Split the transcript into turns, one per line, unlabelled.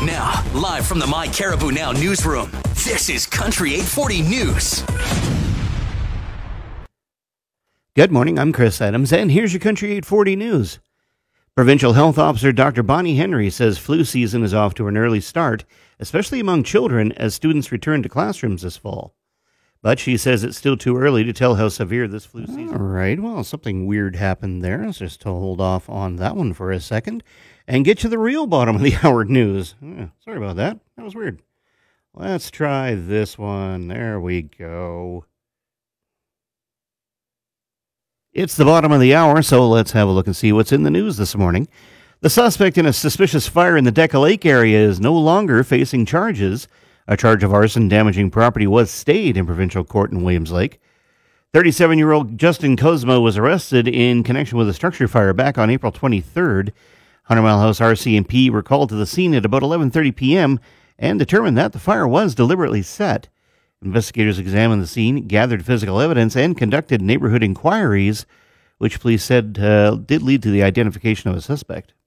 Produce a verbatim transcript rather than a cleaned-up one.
Now, live from the My Caribou Now newsroom, this is Country eight forty News.
Good morning, I'm Chris Adams, and here's your Country eight forty News. Provincial Health Officer Doctor Bonnie Henry says flu season is off to an early start, especially among children as students return to classrooms this fall. But she says it's still too early to tell how severe this flu season is. All right, well, something weird happened there. Let's just hold off on that one for a second and get to the real bottom of the hour news. Oh, sorry about that. That was weird. Let's try this one. There we go. It's the bottom of the hour, so let's have a look and see what's in the news this morning. The suspect in a suspicious fire in the Deca Lake area is no longer facing charges. A charge of arson damaging property was stayed in provincial court in Williams Lake. thirty-seven-year-old Justin Cosmo was arrested in connection with a structure fire back on April twenty-third. Hundred Mile House R C M P were called to the scene at about eleven thirty p.m. and determined that the fire was deliberately set. Investigators examined the scene, gathered physical evidence, and conducted neighborhood inquiries, which police said uh, did lead to the identification of a suspect.